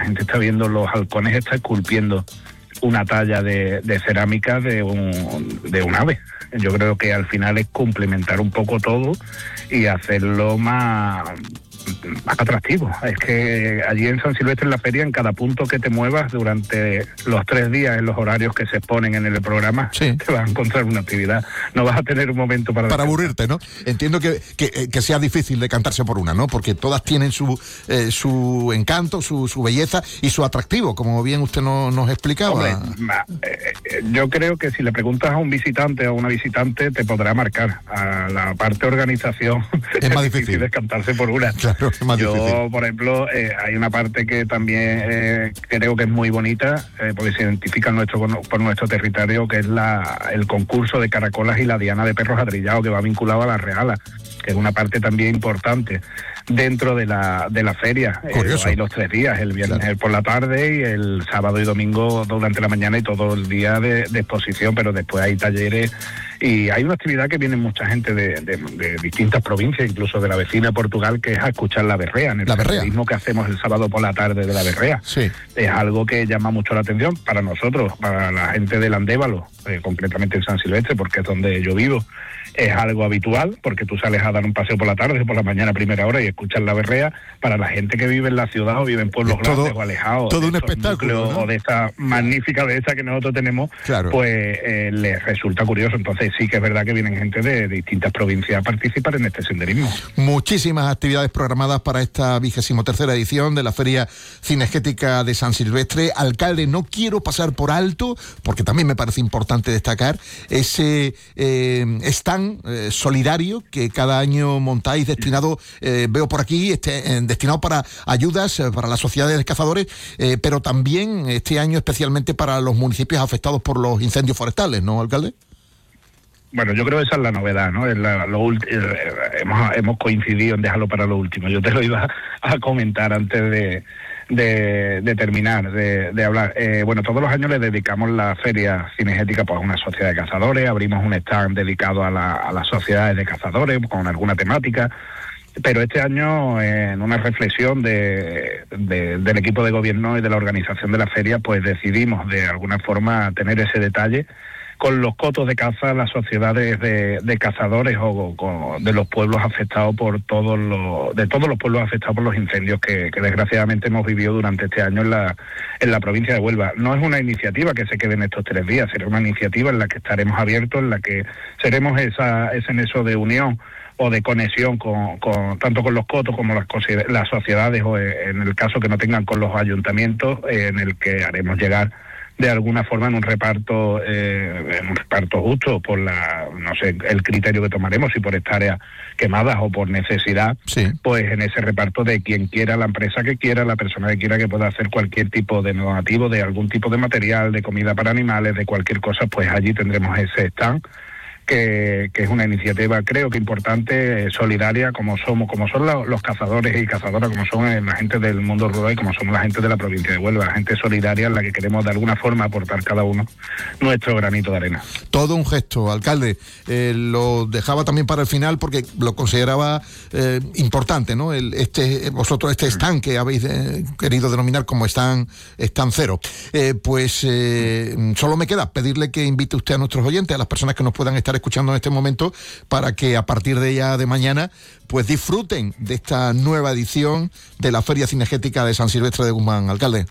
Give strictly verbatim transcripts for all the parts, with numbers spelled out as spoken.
gente está viendo los halcones, está esculpiendo una talla de, de cerámica de un, de un ave. Yo creo que al final es complementar un poco todo y hacerlo más, más atractivo. Es que allí en San Silvestre, en la feria, en cada punto que te muevas durante los tres días, en los horarios que se exponen en el programa, sí, te vas a encontrar una actividad. No vas a tener un momento para... Para aburrirte, ¿no? Entiendo que, que, que sea difícil decantarse por una, ¿no? Porque todas tienen su eh, su encanto, su, su belleza y su atractivo, como bien usted no, nos explicaba. Hombre, eh, yo creo que si le preguntas a un visitante o a una visitante, te podrá marcar. A la parte organización es más difícil, difícil decantarse por una. Claro, es más yo, difícil. por ejemplo, eh, hay una parte que también eh, creo que es muy bonita, eh, porque se identifica nuestro, por nuestro territorio, que es la el concurso de caracolas y la diana de perros adrillados, que va vinculado a la Reala, que es una parte también importante dentro de la de la feria. Eh, hay los tres días, el viernes claro. por la tarde y el sábado y domingo durante la mañana y todo el día de, de exposición, pero después hay talleres y hay una actividad que viene mucha gente de, de, de distintas provincias, incluso de la vecina Portugal, que es a escuchar la berrea, en el senderismo que hacemos el sábado por la tarde de la berrea. Sí. Es algo que llama mucho la atención para nosotros, para la gente del Andévalo, eh, concretamente en San Silvestre, porque es donde yo vivo. Es algo habitual, porque tú sales a dar un paseo por la tarde, por la mañana a primera hora y escuchas la berrea. Para la gente que vive en la ciudad o vive en pueblos todo, grandes o alejados, todo un espectáculo, ¿no? O de esta magnífica belleza que nosotros tenemos, claro. pues eh, les resulta curioso. Entonces sí que es verdad que vienen gente de, de distintas provincias a participar en este senderismo. Muchísimas actividades programadas para esta vigésimo tercera edición de la Feria Cinegética de San Silvestre. Alcalde, no quiero pasar por alto, porque también me parece importante destacar ese eh, stand eh, solidario que cada año montáis, destinado, eh, veo por aquí, este, eh, destinado para ayudas eh, para las sociedades de cazadores, eh, pero también este año especialmente para los municipios afectados por los incendios forestales, ¿no, alcalde? Bueno, yo creo que esa es la novedad, ¿no? Es la, lo ulti- eh, hemos, hemos coincidido en dejarlo para lo último. Yo te lo iba a comentar antes de, de, de terminar, de, de hablar. Eh, bueno, todos los años le dedicamos la Feria Cinegética pues, a una sociedad de cazadores, abrimos un stand dedicado a, la, a las sociedades de cazadores con alguna temática. Pero este año, eh, en una reflexión de, de, del equipo de gobierno y de la organización de la feria, pues decidimos de alguna forma tener ese detalle con los cotos de caza, las sociedades de, de cazadores o con, de los pueblos afectados por todos los, de todos los pueblos afectados por los incendios que, que desgraciadamente hemos vivido durante este año en la, en la provincia de Huelva. No es una iniciativa que se quede en estos tres días, será una iniciativa en la que estaremos abiertos, en la que seremos esa, ese nexo de unión o de conexión con, con tanto con los cotos como las, las sociedades o en el caso que no tengan con los ayuntamientos, eh, en el que haremos llegar de alguna forma en un reparto eh, en un reparto justo por la no sé el criterio que tomaremos, si por hectáreas quemadas o por necesidad, sí. pues en ese reparto de quien quiera, la empresa que quiera, la persona que quiera que pueda hacer cualquier tipo de donativo, de algún tipo de material, de comida para animales, de cualquier cosa, pues allí tendremos ese stand. Que, que es una iniciativa creo que importante, eh, solidaria, como somos, como son la, los cazadores y cazadoras, como son eh, la gente del mundo rural y como somos la gente de la provincia de Huelva, la gente solidaria en la que queremos de alguna forma aportar cada uno nuestro granito de arena. Todo un gesto, alcalde. Eh, lo dejaba también para el final porque lo consideraba eh, importante, ¿no? El, este, vosotros este stand que habéis eh, querido denominar como stand, stand cero. Eh, pues eh, solo me queda pedirle que invite usted a nuestros oyentes, a las personas que nos puedan estar escuchando en este momento, para que a partir de ya de mañana pues disfruten de esta nueva edición de la Feria Cinegética de San Silvestre de Guzmán, alcalde.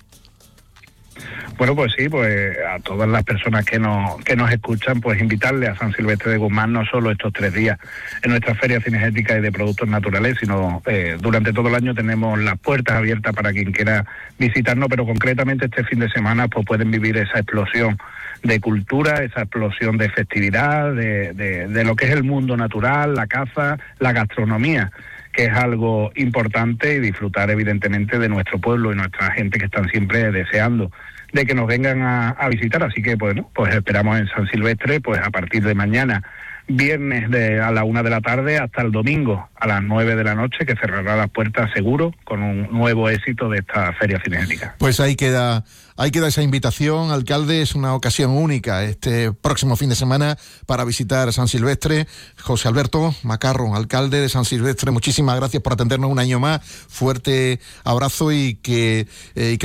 Bueno, pues sí, pues a todas las personas que nos que nos escuchan, pues invitarles a San Silvestre de Guzmán no solo estos tres días en nuestra Feria Cinegética y de Productos Naturales, sino eh, durante todo el año tenemos las puertas abiertas para quien quiera visitarnos, pero concretamente este fin de semana pues pueden vivir esa explosión de cultura, esa explosión de festividad, de, de, de lo que es el mundo natural, la caza, la gastronomía, que es algo importante, y disfrutar evidentemente de nuestro pueblo y nuestra gente que están siempre deseando de que nos vengan a, a visitar. Así que bueno, pues esperamos en San Silvestre, pues a partir de mañana, viernes de a la una de la tarde hasta el domingo a las nueve de la noche, que cerrará las puertas seguro con un nuevo éxito de esta Feria Cinegética. Pues ahí queda, ahí queda esa invitación, alcalde. Es una ocasión única este próximo fin de semana para visitar San Silvestre. José Alberto Macarro, alcalde de San Silvestre, muchísimas gracias por atendernos un año más. Fuerte abrazo y que, eh, y que